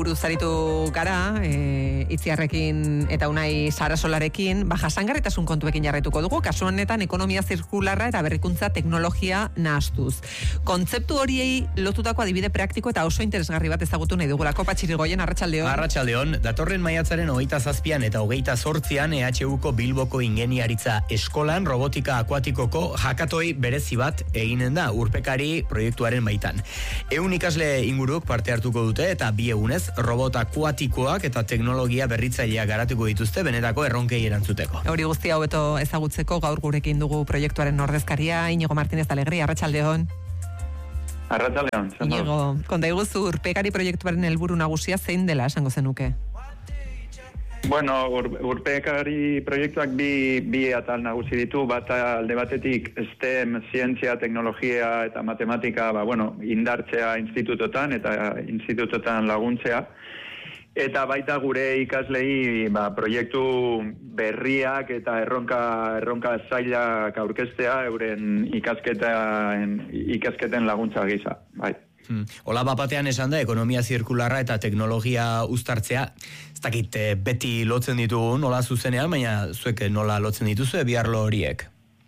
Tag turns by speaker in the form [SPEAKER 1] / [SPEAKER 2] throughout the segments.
[SPEAKER 1] buruz aritu gara, Itziarrekin eta Unai Sarasolarekin, jasangarritasun kontuekin jarraituko dugu, kasu honetan ekonomia zirkularra eta berrikuntza teknologia nahastuz. Kontzeptu horiei lotutako adibide praktiko eta oso interesgarri bat ezagutu nahi dugulako. Patxirigoien, arratsaldeon.
[SPEAKER 2] Arratsaldeon, datorren maiatzaren 27an eta 28an EHUko Bilboko Ingeniaritza Eskolan robotika akuatikoko hakatoi berezi bat eginen da urpekari proiektuaren baitan. 100 ikasle inguruk parte hartuko dute eta 2 egunez robot akuatikoak eta teknologia berritzaileak garatuko dituzte benetako erronkei erantzuteko.
[SPEAKER 1] Hori guztia hobeto ezagutzeko gaur gurekin dugu proiektuaren ordezkaria Iñigo Martínez de Alegria, arratsaldeon.
[SPEAKER 3] Arratsaldeon.
[SPEAKER 1] Iñigo, konta iguzu urpekari proiektuaren helburu nagusia zein dela esango zenuke?
[SPEAKER 3] Bueno, urpekari proiektuak bi atal nagusi ditu, bat alde batetik STEM, zientzia, teknologia eta matematika, indartzea institutotan eta institutotan laguntzea. Eta baita gure ikaslei proiektu berriak eta erronka zailak aurkeztea euren ikasketen laguntza gisa. Bai.
[SPEAKER 2] Ola bapatean esan da, ekonomia zirkularra eta teknologia uztartzea, ez dakit beti lotzen ditugu nola zuzenean, baina zuek nola lotzen dituzue bi arlo horiek?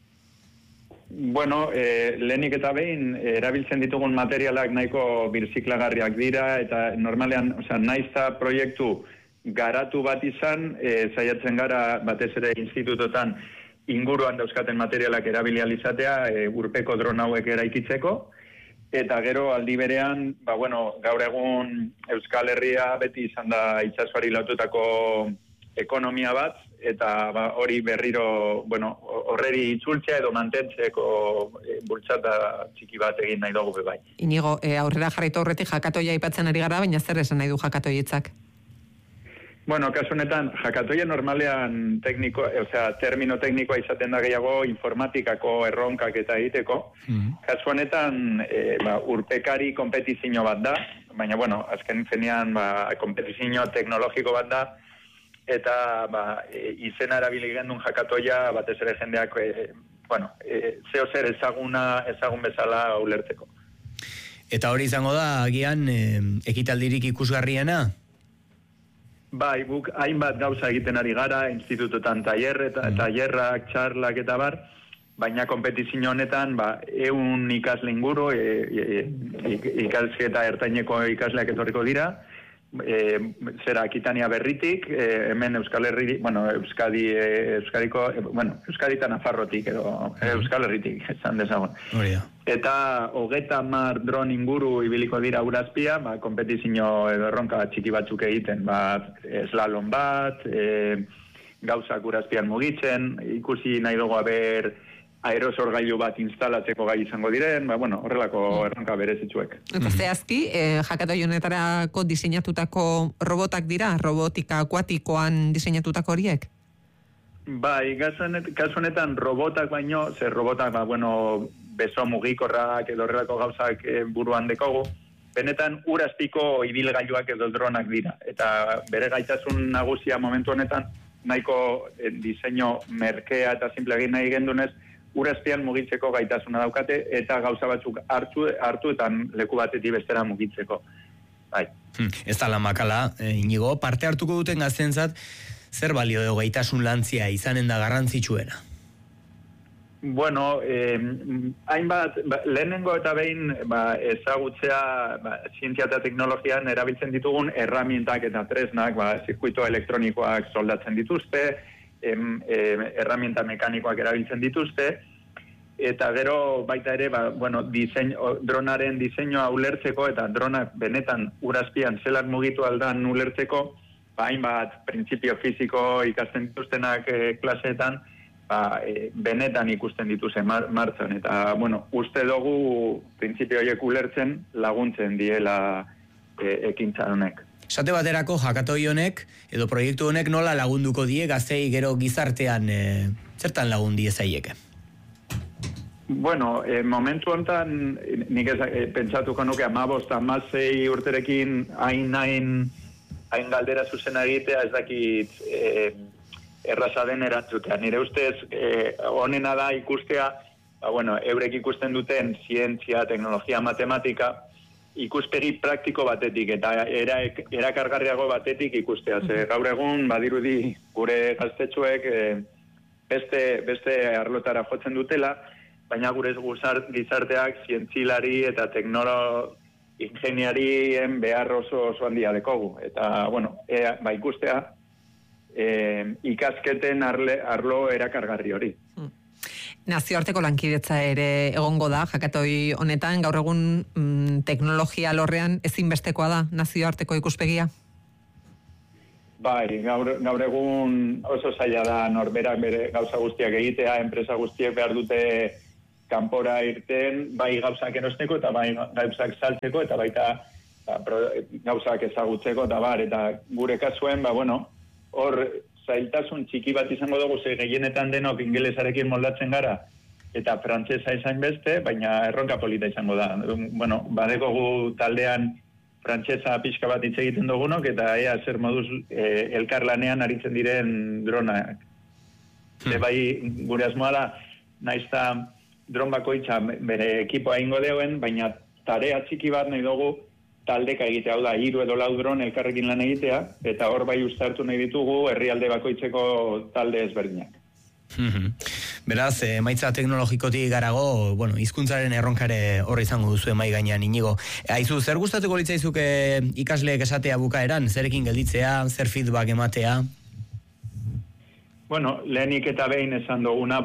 [SPEAKER 3] Bueno, lehenik eta behin, erabiltzen ditugun materialak nahiko birziklagarriak dira, eta normalean, naizta proiektu garatu bat izan, saiatzen gara batez ere institutotan inguruan dauzkaten materialak erabilializatea, urpeko dron hauek eraikitzeko, eta gero aldi berean, gaur egun Euskal Herria beti izan da itsasoari lotutako ekonomia bat, eta hori berriro, horreri itzultzea edo mantentzeko bultzata txiki bat egin nahi dugu bai.
[SPEAKER 1] Inigo, aurrera jarraitu horretik jakatoia aipatzen ari gara, baina zer esan nahi du jakatoietzak?
[SPEAKER 3] Kasu honetan, jakatoia normalean termino teknikoa izaten da gehiago informatikako erronkak eta egiteko. Kasu honetan, urpekari kompetizio bat da, baina, azken fenean, kompetizio teknologiko bat da, eta izena erabili gendun jakatoia batez ere jendeak zeo zer ezagun bezala ulertzeko.
[SPEAKER 2] Eta hori izango da, agian, ekitaldirik ikusgarriena?
[SPEAKER 3] Bai, guk hainbat gauza egiten ari gara, institutotan tailerrak, txarlak eta bar, baina kompetizio honetan 100 ikasle inguru, ikasketa ertaineko ikasleak etorriko dira, Akitania berritik, hemen Euskal Herri, Euskadi eta Nafarrotik edo Euskal Herritik, esan dezagun. Eta 30 dron inguru ibiliko dira urazpia, kompetizio edo erronka txiki batzuk egiten, slalom bat, gauzak urazpian mugitzen, ikusi nahi dugu aerosorgailu bat instalatzeko gai izango diren, horrelako erronka berezitzuek.
[SPEAKER 1] Eta zehazki, jakatoi honetarako diseinatutako robotak dira, robotika akuatikoan diseinatutako horiek?
[SPEAKER 3] Bai, kasu honetan robotak baino, robotak, beso mugikorrak edo horrelako gauzak buruan dekogu, benetan urazpiko ibilgailuak edo dronak dira. Eta bere gaitasun nagusia momentu honetan, nahiko diseinu merkea eta simple egin nahi gendunez, urazpian mugitzeko gaitasuna daukate eta gauza batzuk hartu eta leku batetik bestera mugitzeko. Bai.
[SPEAKER 2] Ez da lamakala, Iñigo, parte hartuko duten gaztentzat, zer balio edo gaitasun lantzia izanen da garrantzitsuena?
[SPEAKER 3] Hainbat, lehenengo eta behin ezagutzea zientzia eta teknologian erabiltzen ditugun erramientak eta tresnak, zirkuito elektronikoak soldatzen dituzte, erramienta mekanikoak erabiltzen dituzte, eta gero baita ere, dronaren diseinua ulertzeko eta dronak benetan urazpian zelak mugitu aldan ulertzeko, hainbat printzipio fisiko ikasten dituztenak klaseetan, benetan ikusten dituzen martxan, eta uste dugu printzipio horiek ulertzen laguntzen diela ekintza honek.
[SPEAKER 2] Esate baterako jakatoi honek edo proiektu honek nola lagunduko die gaztei gero gizartean zertan lagun die zaieke?
[SPEAKER 3] Momentu honetan nik pentsatuko nuke 15-16 urterekin hain galdera zuzena egitea ez dakit erraza den erantzutea. Nire ustez honena da ikustea, eurek ikusten duten zientzia, teknologia, matematika, ikuspegi praktiko batetik eta erakargarriago batetik ikustea. Ze gaur egun badirudi gure gaztetxoek beste arlotara jotzen dutela, baina gure gizarteak zientzilari eta ingeniarien behar oso handia dekogu. Eta, bueno, ikustea ikasketen arlo erakargarri hori.
[SPEAKER 1] Nazioarteko lankidetza ere egongo da, jakatoi honetan, gaur egun teknologia alorrean ezinbestekoa da nazioarteko ikuspegia?
[SPEAKER 3] Bai, gaur egun oso zaila da norberak bere gauza guztiak egitea, enpresa guztiek behar dute kanpora irten, bai gauzak erosteko eta bai gauzak saltzeko eta baita gauzak ezagutzeko eta eta gure kasuen, hor zailtasun txiki bat izango dugu, ze gehienetan denok ingelesarekin moldatzen gara, eta frantsesa izan beste, baina erronka polita izango da. Badekogu taldean frantsesa pixka bat hitz egiten dugunok, eta ea zer moduz elkarlanean aritzen diren dronak. Bai, gure asmoa da, naizta dron bakoitza bere ekipoa ingo deuen, baina tarea txiki bat nahi dugu taldeka egitea, hau da, 3 edo 4 dron elkarrekin lan egitea, eta hor bai uztartu nahi ditugu herrialde bakoitzeko talde ezberdinak.
[SPEAKER 2] Beraz, emaitza teknologikotik garago, hizkuntzaren erronkare horri izango duzu mai gainean, Inigo. Aizu, zer gustatuko litzaizuke ikasleek esatea bukaeran? Zerekin gelditzea, zer feedback ematea?
[SPEAKER 3] Lehenik eta behin esan duguna,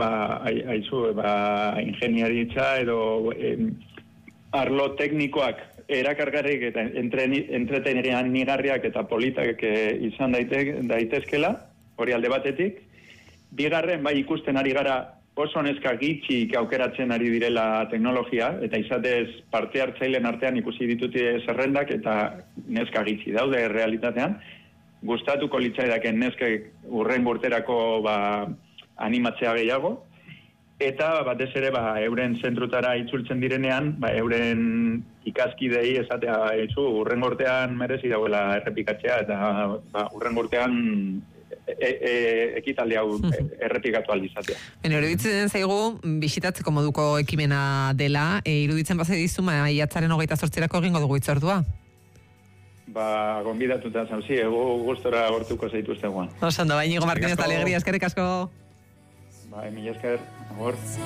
[SPEAKER 3] ingeniaritza edo arlo teknikoak erakargarrik eta entretenigarriak eta politak izan daitezkela, hori alde batetik. Bigarren, ikusten ari gara oso neska gitxik aukeratzen ari direla teknologia, eta izatez parte hartzaileen artean ikusi ditute zerrendak eta neska gitxi daude realitatean. Gustatuko litzaidaken neskek hurrengo urterako animatzea gehiago, eta batez ere euren zentrutara itzultzen direnean, euren ikaskidei esatea hurrengo urtean merezi dauela errepikatzea, eta hurrengo urtean ekitaldi hau errepikatu aldizatea.
[SPEAKER 1] Iruditzen zaigu, bisitatzeko moduko ekimena dela, iruditzen bazai dizu, maiatzaren 28erako egingo dugu itzordua?
[SPEAKER 3] Gonbidatuta zauzi, gustora gortuko zaituzte guan.
[SPEAKER 1] Osando, Iñigo Martínez, alegría, eskerrik asko.
[SPEAKER 3] Mila esker, agor.